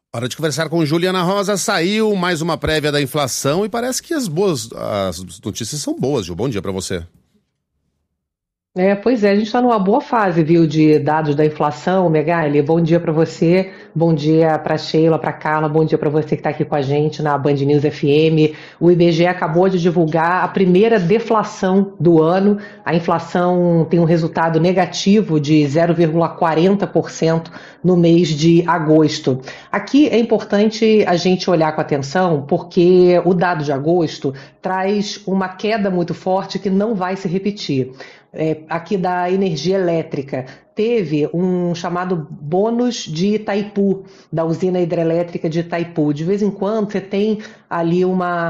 Hora de conversar com Juliana Rosa. Saiu mais uma prévia da inflação e parece que as notícias são boas, Ju. Bom dia para você. Pois é, a gente está numa boa fase, viu, de dados da inflação, Megali. Bom dia para você, bom dia para Sheila, para Carla, bom dia para você que está aqui com a gente na Band News FM. O IBGE acabou de divulgar a primeira deflação do ano. A inflação tem um resultado negativo de 0,40% no mês de agosto. Aqui é importante a gente olhar com atenção, porque o dado de agosto traz uma queda muito forte que não vai se repetir. Aqui da energia elétrica, teve um chamado bônus de Itaipu, da usina hidrelétrica de Itaipu. De vez em quando você tem ali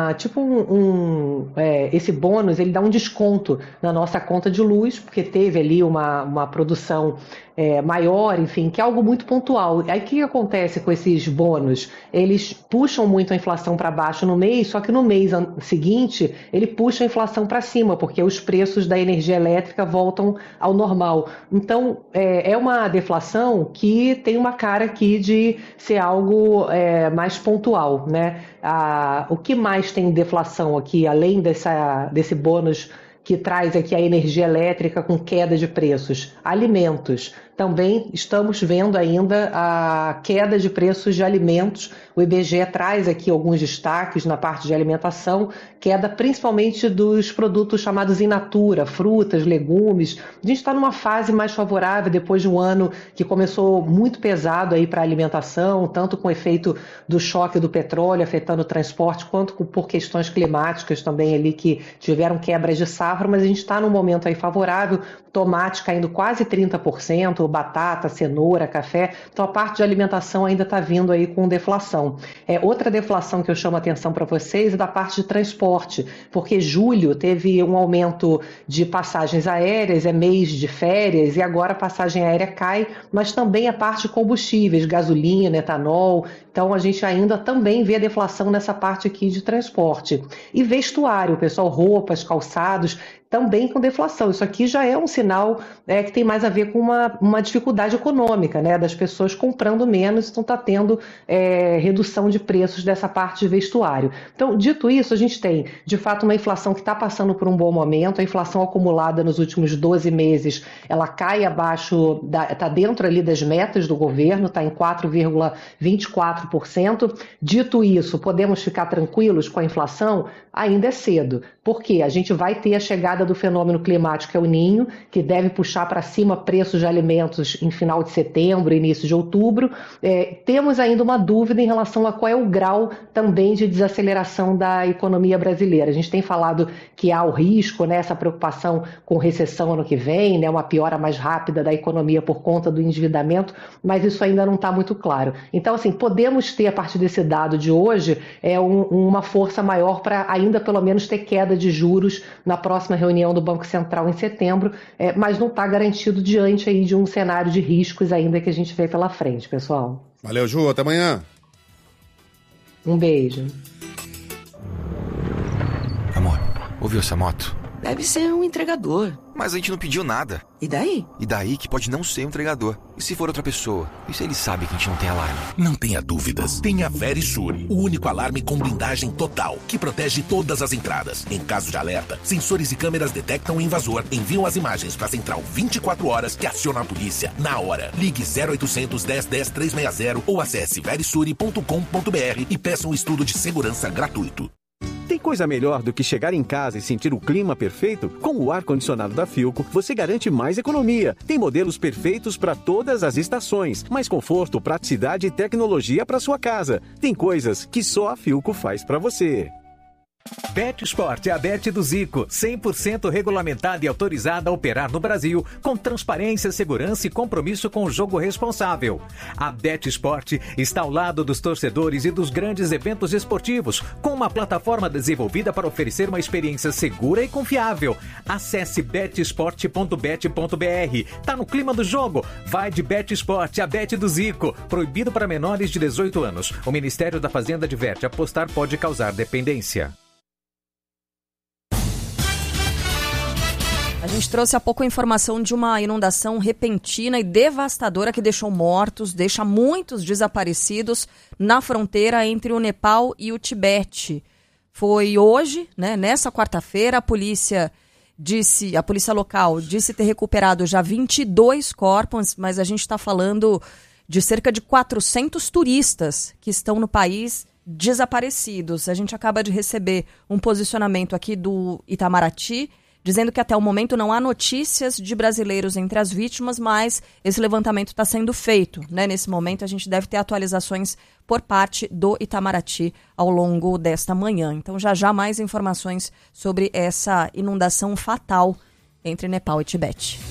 esse bônus, ele dá um desconto na nossa conta de luz, porque teve ali uma produção maior, enfim, que é algo muito pontual. Aí o que acontece com esses bônus? Eles puxam muito a inflação para baixo no mês, só que no mês seguinte ele puxa a inflação para cima, porque os preços da energia elétrica voltam ao normal. Então, é uma deflação que tem uma cara aqui de ser algo mais pontual, né? O que mais tem deflação aqui, além desse bônus que traz aqui a energia elétrica com queda de preços? Alimentos. Também estamos vendo ainda a queda de preços de alimentos. O IBGE traz aqui alguns destaques na parte de alimentação, queda principalmente dos produtos chamados in natura, frutas, legumes. A gente está numa fase mais favorável depois de um ano que começou muito pesado aí para a alimentação, tanto com o efeito do choque do petróleo afetando o transporte, quanto por questões climáticas também ali que tiveram quebras de safra, mas a gente está num momento aí favorável, tomate caindo quase 30%, batata, cenoura, café. Então a parte de alimentação ainda está vindo aí com deflação. Outra deflação que eu chamo a atenção para vocês é da parte de transporte, porque julho teve um aumento de passagens aéreas, é mês de férias, e agora a passagem aérea cai, mas também a parte de combustíveis, gasolina, etanol. Então a gente ainda também vê a deflação nessa parte aqui de transporte. E vestuário, pessoal, roupas, calçados, também com deflação. Isso aqui já é um sinal que tem mais a ver com uma dificuldade econômica, né, das pessoas comprando menos, então está tendo redução de preços dessa parte de vestuário. Então, dito isso, a gente tem, de fato, uma inflação que está passando por um bom momento. A inflação acumulada nos últimos 12 meses, ela cai abaixo, está dentro ali das metas do governo, está em 4,24%. Dito isso, podemos ficar tranquilos com a inflação? Ainda é cedo, porque a gente vai ter a chegada do fenômeno climático, que é o Ninho, que deve puxar para cima preços de alimentos em final de setembro, início de outubro. Temos ainda uma dúvida em relação a qual é o grau também de desaceleração da economia brasileira. A gente tem falado que há o risco, né, essa preocupação com recessão ano que vem, né, uma piora mais rápida da economia por conta do endividamento, mas isso ainda não está muito claro. Então, assim, podemos ter, a partir desse dado de hoje, uma força maior para ainda pelo menos ter queda de juros na próxima reunião do Banco Central em setembro, mas não está garantido diante aí de um cenário de riscos ainda que a gente vê pela frente, pessoal. Valeu, Ju. Até amanhã. Um beijo. Amor, ouviu essa moto? Deve ser um entregador. Mas a gente não pediu nada. E daí? E daí que pode não ser um entregador. E se for outra pessoa? E se ele sabe que a gente não tem alarme? Não tenha dúvidas. Tem a Verisure, o único alarme com blindagem total, que protege todas as entradas. Em caso de alerta, sensores e câmeras detectam o invasor, enviam as imagens para a central 24 horas, que aciona a polícia na hora. Ligue 0800 10 10 360 ou acesse verisure.com.br e peça um estudo de segurança gratuito. Tem coisa melhor do que chegar em casa e sentir o clima perfeito? Com o ar-condicionado da Philco, você garante mais economia. Tem modelos perfeitos para todas as estações, mais conforto, praticidade e tecnologia para sua casa. Tem coisas que só a Philco faz para você. BetSport é a Bet do Zico, 100% regulamentada e autorizada a operar no Brasil, com transparência, segurança e compromisso com o jogo responsável. A BetSport está ao lado dos torcedores e dos grandes eventos esportivos, com uma plataforma desenvolvida para oferecer uma experiência segura e confiável. Acesse betsport.bet.br. Tá no clima do jogo? Vai de BetSport, a Bet do Zico. Proibido para menores de 18 anos. O Ministério da Fazenda adverte: apostar pode causar dependência. A gente trouxe há pouco a informação de uma inundação repentina e devastadora que deixou mortos, deixa muitos desaparecidos na fronteira entre o Nepal e o Tibete. Foi hoje, né, nessa quarta-feira, a polícia local disse ter recuperado já 22 corpos, mas a gente está falando de cerca de 400 turistas que estão no país desaparecidos. A gente acaba de receber um posicionamento aqui do Itamaraty, dizendo que até o momento não há notícias de brasileiros entre as vítimas, mas esse levantamento está sendo feito, né? Nesse momento a gente deve ter atualizações por parte do Itamaraty ao longo desta manhã. Então já mais informações sobre essa inundação fatal entre Nepal e Tibete.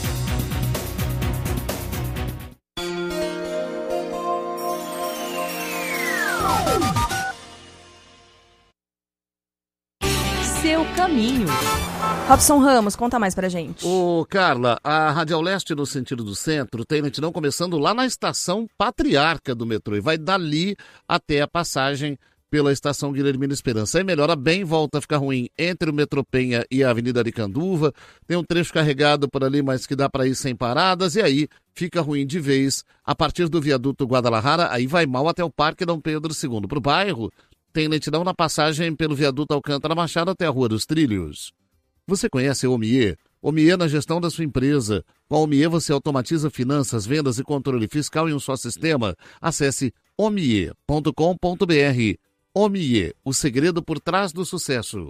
Seu caminho. Robson Ramos, conta mais pra gente. Ô, Carla, a Radial Leste no sentido do centro tem lentidão começando lá na estação Patriarca do metrô e vai dali até a passagem pela estação Guilhermina Esperança. Aí melhora bem, volta a ficar ruim entre o Metrô Penha e a Avenida Aricanduva. Tem um trecho carregado por ali, mas que dá para ir sem paradas. E aí fica ruim de vez a partir do viaduto Guadalajara. Aí vai mal até o Parque Dom Pedro II. Pro bairro, tem lentidão na passagem pelo viaduto Alcântara Machado até a Rua dos Trilhos. Você conhece a Omie? Omie na gestão da sua empresa. Com a Omie você automatiza finanças, vendas e controle fiscal em um só sistema. Acesse omie.com.br. Omie, o segredo por trás do sucesso.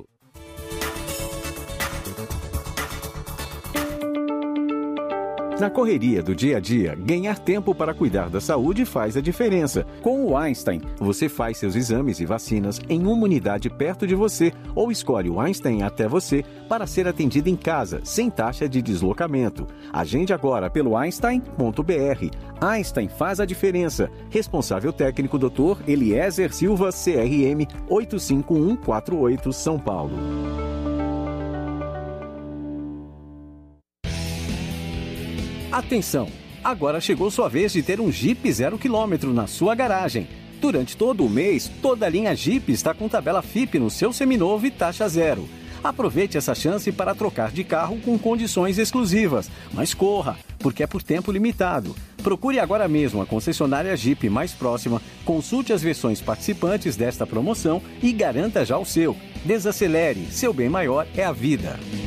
Na correria do dia a dia, ganhar tempo para cuidar da saúde faz a diferença. Com o Einstein, você faz seus exames e vacinas em uma unidade perto de você ou escolhe o Einstein até você para ser atendido em casa, sem taxa de deslocamento. Agende agora pelo einstein.br. Einstein faz a diferença. Responsável técnico Dr. Eliezer Silva, CRM 85148, São Paulo. Atenção! Agora chegou sua vez de ter um Jeep 0 km na sua garagem. Durante todo o mês, toda a linha Jeep está com tabela FIP no seu seminovo e taxa zero. Aproveite essa chance para trocar de carro com condições exclusivas. Mas corra, porque é por tempo limitado. Procure agora mesmo a concessionária Jeep mais próxima, consulte as versões participantes desta promoção e garanta já o seu. Desacelere, seu bem maior é a vida.